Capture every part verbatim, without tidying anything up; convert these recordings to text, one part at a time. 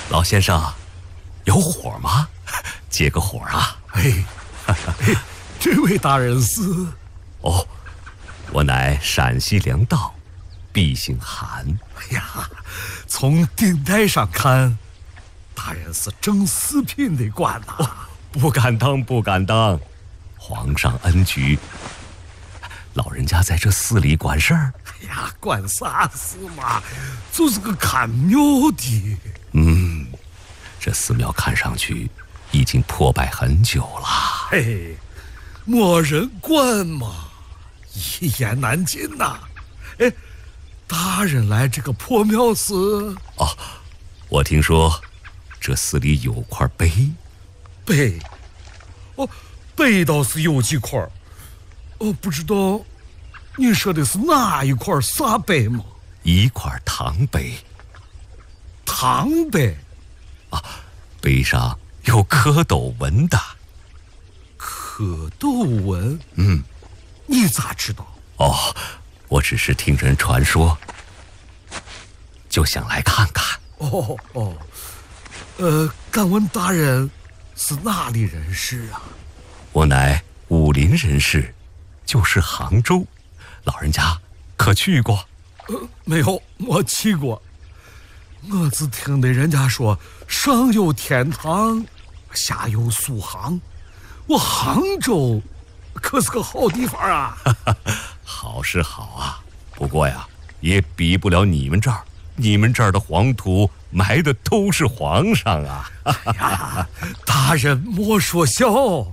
老先生，有火吗？借个火啊！ 哎，这位大人是？ 哦，我乃陕西粮道，毕姓韩。 哎呀，从顶戴上看，大人是正四品的官呐、 哦！不敢当，不敢当。皇上恩举，老人家在这寺里管事儿。 哎呀，管啥事嘛，就是个看庙的。 嗯，这寺庙看上去已经破败很久了。 嘿，没人管嘛，一言难尽呐、啊。哎，大人来这个破庙是？ 哦，我听说这寺里有块碑。 碑？哦，碑倒是有几块。哦，不知道你说的是哪一块啥碑吗？ 一块唐碑。 唐碑？ 啊，碑上有蝌蚪纹的。 蝌蚪纹？ 嗯， 你咋知道？ 哦，我只是听人传说，就想来看看。 哦哦，呃，敢问大人是哪里人士啊？ 我乃武林人士，就是杭州。老人家可去过？ 呃，没有，我去过。我只听得人家说上有天堂，下有苏杭。我杭州可是个好地方啊。 好是好啊，不过呀，也比不了你们这儿。你们这儿的黄土埋的都是皇上啊！ 哎呀，大人莫说笑。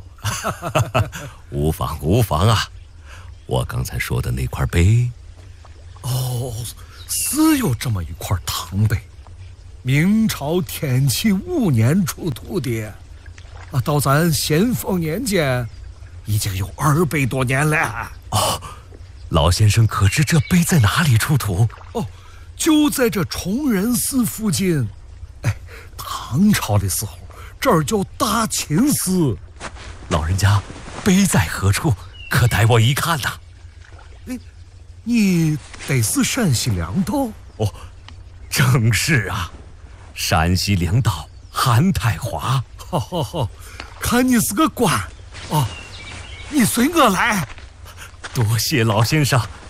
无妨无妨啊，我刚才说的那块碑， 哦，是有这么一块唐碑，明朝天启五年出土的，啊，到咱咸丰年间，已经有二百多年了。 哦，老先生可知这碑在哪里出土？ 哦，就在这崇仁寺附近。哎，唐朝的时候，这儿叫大秦寺。 老人家，碑在何处？可带我一看呐。 哎，你得是陕西粮道？ 哦，正是啊，陕西粮道韩太华。 好好好，看你是个官哦，你随我来。 多谢老先生。